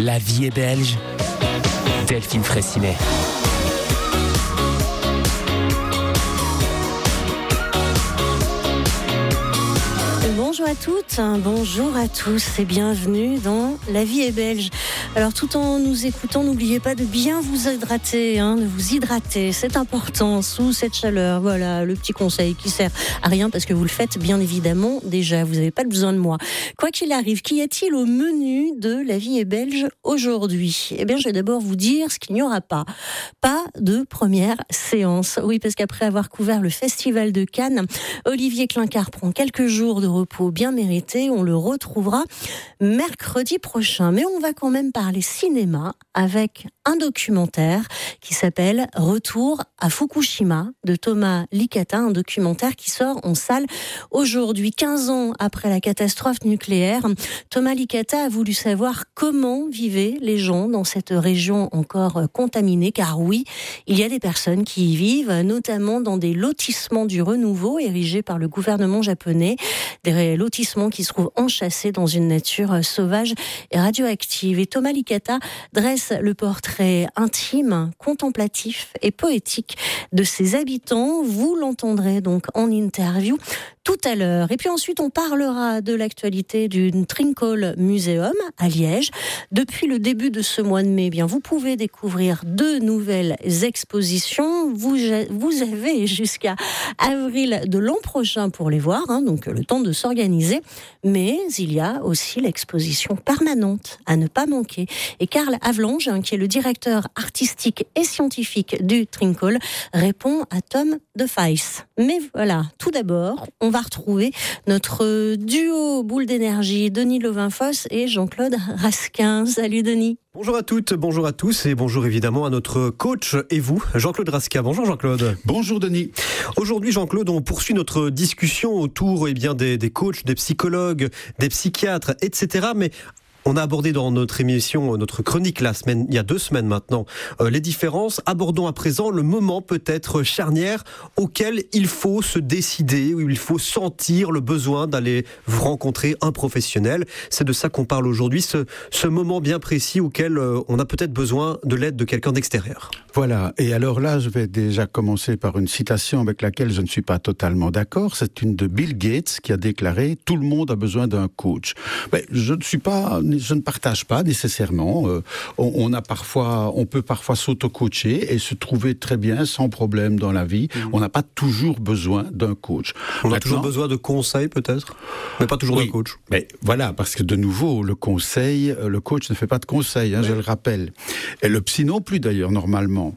La vie est belge. Delphine Fraissinet. Bonjour à toutes, bonjour à tous et bienvenue dans La vie est belge. Alors tout en nous écoutant, n'oubliez pas de bien vous hydrater, de vous hydrater, c'est important sous cette chaleur. Voilà le petit conseil qui sert à rien parce que vous le faites bien évidemment déjà, vous n'avez pas besoin de moi. Quoi qu'il arrive, qu'y a-t-il au menu de La vie est belge aujourd'hui ? Eh bien je vais d'abord vous dire ce qu'il n'y aura pas. Pas de première séance. Oui, parce qu'après avoir couvert le festival de Cannes, Olivier Klinkert prend quelques jours de repos bien mérité, on le retrouvera mercredi prochain. Mais on va quand même parler cinéma avec un documentaire qui s'appelle Retour à Fukushima de Thomas Licata, un documentaire qui sort en salle aujourd'hui. 15 ans après la catastrophe nucléaire, Thomas Licata a voulu savoir comment vivaient les gens dans cette région encore contaminée, car oui, il y a des personnes qui y vivent, notamment dans des lotissements du renouveau érigés par le gouvernement japonais, des lotissements qui se trouvent enchâssés dans une nature sauvage et radioactive. Et Thomas Licata dresse le portrait intime, contemplatif et poétique de ses habitants. Vous l'entendrez donc en interview tout à l'heure. Et puis ensuite, on parlera de l'actualité du Trinkel Museum à Liège. Depuis le début de ce mois de mai, vous pouvez découvrir 2 nouvelles expositions. Vous avez jusqu'à avril de l'an prochain pour les voir, donc le temps de s'organiser. Mais il y a aussi l'exposition permanente à ne pas manquer. Et Karl Havelange, qui est le directeur artistique et scientifique du Trinkel, répond à Tom de Feis. Mais voilà, tout d'abord, on va retrouver notre duo boule d'énergie, Denis Levain-Fosse et Jean-Claude Raskin. Salut Denis. Bonjour à toutes, bonjour à tous et bonjour évidemment à notre coach et vous, Jean-Claude Raskin. Bonjour Jean-Claude. Bonjour Denis. Aujourd'hui Jean-Claude, on poursuit notre discussion autour des coachs, des psychologues, des psychiatres, etc. Mais on a abordé dans notre émission, notre chronique il y a 2 semaines maintenant, les différences. Abordons à présent le moment peut-être charnière auquel il faut se décider, où il faut sentir le besoin d'aller rencontrer un professionnel. C'est de ça qu'on parle aujourd'hui, ce moment bien précis auquel on a peut-être besoin de l'aide de quelqu'un d'extérieur. Voilà, et alors là, je vais déjà commencer par une citation avec laquelle je ne suis pas totalement d'accord. C'est une de Bill Gates qui a déclaré « Tout le monde a besoin d'un coach ». Mais je ne partage pas nécessairement. On peut parfois s'auto-coacher et se trouver très bien, sans problème dans la vie. On n'a pas toujours besoin d'un coach. On a toujours besoin de conseils peut-être, mais pas toujours d'un coach. Mais voilà, parce que de nouveau, le coach ne fait pas de conseils, je le rappelle. Et le psy non plus d'ailleurs, normalement.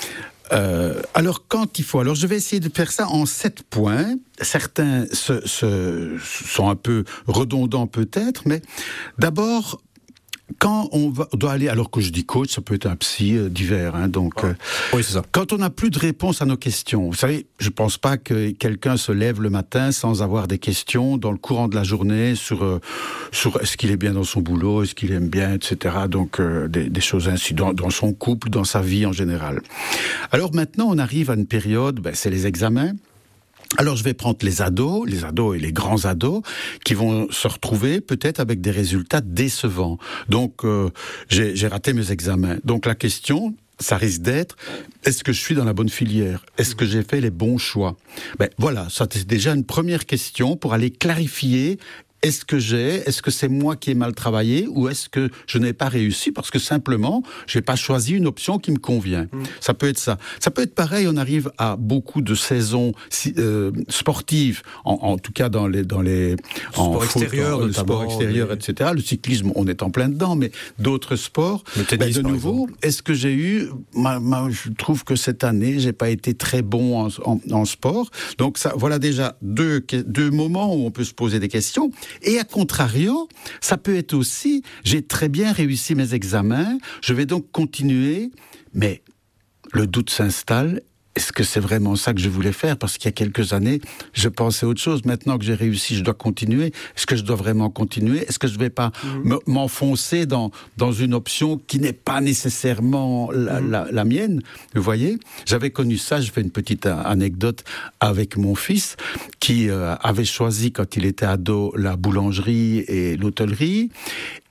Alors je vais essayer de faire ça en 7 points. Certains sont un peu redondants peut-être, mais d'abord, quand on doit aller, alors que je dis coach, ça peut être un psy divers, oui, c'est ça. Quand on n'a plus de réponse à nos questions, vous savez, je pense pas que quelqu'un se lève le matin sans avoir des questions dans le courant de la journée sur est-ce qu'il est bien dans son boulot, est-ce qu'il aime bien, etc. Donc des choses ainsi dans son couple, dans sa vie en général. Alors maintenant, on arrive à une période, c'est les examens. Alors je vais prendre les ados et les grands ados qui vont se retrouver peut-être avec des résultats décevants. Donc j'ai raté mes examens. Donc la question, ça risque d'être, est-ce que je suis dans la bonne filière ? Est-ce que j'ai fait les bons choix ? Voilà, ça c'est déjà une première question pour aller clarifier. Est-ce que c'est moi qui ai mal travaillé ou est-ce que je n'ai pas réussi parce que simplement, je n'ai pas choisi une option qui me convient. Ça peut être ça. Ça peut être pareil, on arrive à beaucoup de saisons sportives, en tout cas dans les sport extérieur, le sport extérieur, etc. Le cyclisme, on est en plein dedans, mais d'autres sports. Le tennis, de nouveau, est-ce que j'ai eu... je trouve que cette année, j'ai pas été très bon en sport. Donc ça, voilà déjà deux moments où on peut se poser des questions. Et à contrario, ça peut être aussi, j'ai très bien réussi mes examens, je vais donc continuer, mais le doute s'installe. Est-ce que c'est vraiment ça que je voulais faire ? Parce qu'il y a quelques années, je pensais autre chose. Maintenant que j'ai réussi, je dois continuer. Est-ce que je dois vraiment continuer ? Est-ce que je ne vais pas m'enfoncer dans une option qui n'est pas nécessairement la mienne ? Vous voyez ? J'avais connu ça, je fais une petite anecdote avec mon fils, qui avait choisi, quand il était ado, la boulangerie et l'hôtellerie.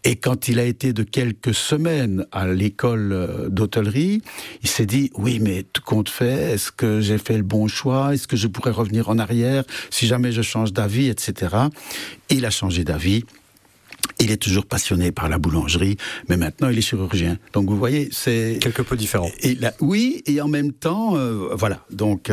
Et quand il a été de quelques semaines à l'école d'hôtellerie, il s'est dit, oui, mais tout compte fait, est-ce que j'ai fait le bon choix? Est-ce que je pourrais revenir en arrière si jamais je change d'avis, etc. Il a changé d'avis. Il est toujours passionné par la boulangerie, mais maintenant il est chirurgien. Donc vous voyez, c'est quelque peu différent. Oui, et en même temps, voilà. Donc,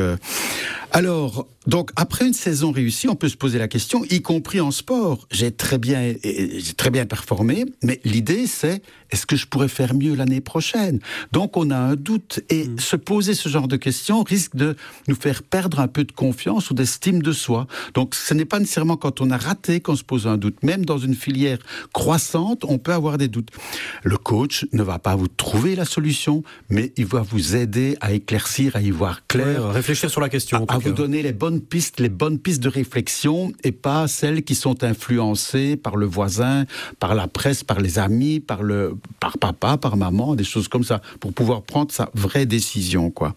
donc après une saison réussie, on peut se poser la question, y compris en sport. J'ai très bien performé, mais l'idée c'est, est-ce que je pourrais faire mieux l'année prochaine? Donc on a un doute, et se poser ce genre de questions risque de nous faire perdre un peu de confiance ou d'estime de soi. Donc ce n'est pas nécessairement quand on a raté qu'on se pose un doute. Même dans une filière croissante, on peut avoir des doutes. Le coach ne va pas vous trouver la solution, mais il va vous aider à éclaircir, à y voir clair. Ouais, réfléchir sur la question. À vous donner les bonnes pistes de réflexion, et pas celles qui sont influencées par le voisin, par la presse, par les amis, par papa, par maman, des choses comme ça, pour pouvoir prendre sa vraie décision, quoi.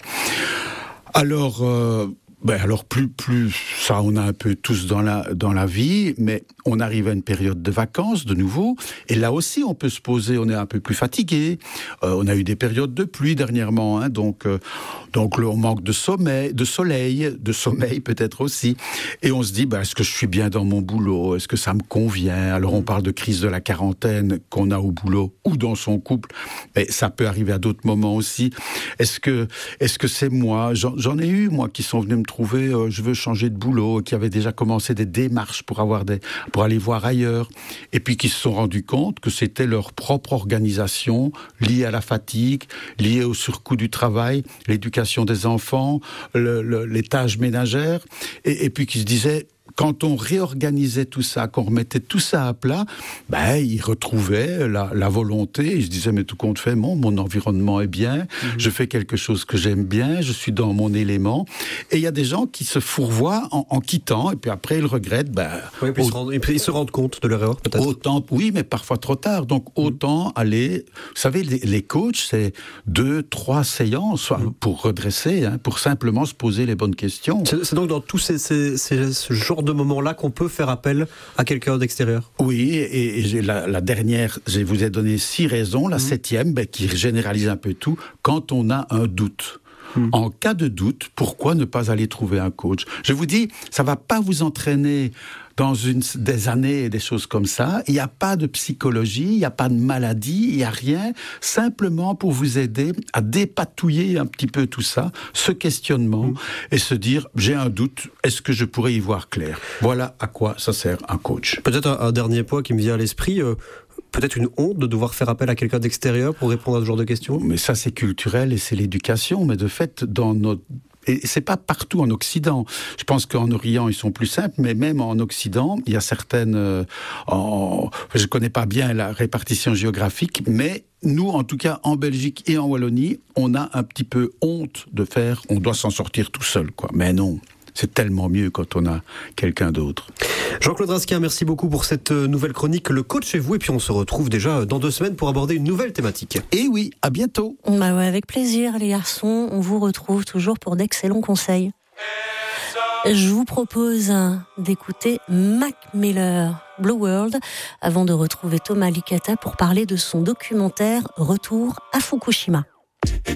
Alors plus ça, on a un peu tous dans la vie, mais on arrive à une période de vacances de nouveau, et là aussi on peut se poser, on est un peu plus fatigué, on a eu des périodes de pluie dernièrement, hein, donc on manque de soleil peut-être aussi, et on se dit, est-ce que je suis bien dans mon boulot, est-ce que ça me convient? Alors on parle de crise de la quarantaine qu'on a au boulot ou dans son couple, mais ça peut arriver à d'autres moments aussi. Est-ce que c'est moi? J'en ai eu, moi, qui sont venus me trouver, je veux changer de boulot, qui avaient déjà commencé des démarches pour aller voir ailleurs, et puis qui se sont rendus compte que c'était leur propre organisation liée à la fatigue, liée au surcoût du travail, l'éducation des enfants, les tâches ménagères, et puis qui se disaient, quand on réorganisait tout ça, qu'on remettait tout ça à plat, ils retrouvaient la volonté. Ils se disaient, mais tout compte fait, mon environnement est bien, je fais quelque chose que j'aime bien, je suis dans mon élément. Et il y a des gens qui se fourvoient en quittant, et puis après ils regrettent. Oui, puis ils se rendent compte de leur erreur, peut-être. Oui, mais parfois trop tard. Donc autant aller... Vous savez, les coachs, c'est 2-3 séances pour redresser, pour simplement se poser les bonnes questions. C'est donc dans tous ce genre de moments-là qu'on peut faire appel à quelqu'un d'extérieur. Oui, et la dernière, je vous ai donné 6 raisons. La 7e, qui généralise un peu tout, quand on a un doute. En cas de doute, pourquoi ne pas aller trouver un coach? Je vous dis, ça ne va pas vous entraîner dans des années et des choses comme ça. Il n'y a pas de psychologie, il n'y a pas de maladie, il n'y a rien. Simplement pour vous aider à dépatouiller un petit peu tout ça, ce questionnement, et se dire, j'ai un doute, est-ce que je pourrais y voir clair? Voilà à quoi ça sert un coach. Peut-être un dernier point qui me vient à l'esprit... peut-être une honte de devoir faire appel à quelqu'un d'extérieur pour répondre à ce genre de questions? Mais ça, c'est culturel et c'est l'éducation. Mais de fait, et c'est pas partout en Occident. Je pense qu'en Orient, ils sont plus simples, mais même en Occident, il y a certaines... je connais pas bien la répartition géographique, mais nous, en tout cas, en Belgique et en Wallonie, on a un petit peu honte de faire... On doit s'en sortir tout seul, quoi. Mais non, c'est tellement mieux quand on a quelqu'un d'autre. Jean-Claude Raskin, merci beaucoup pour cette nouvelle chronique Le Coach chez vous, et puis on se retrouve déjà dans 2 semaines pour aborder une nouvelle thématique. Et oui, à bientôt. Avec plaisir les garçons, on vous retrouve toujours pour d'excellents conseils. Je vous propose d'écouter Mac Miller, Blue World, avant de retrouver Thomas Licata pour parler de son documentaire Retour à Fukushima.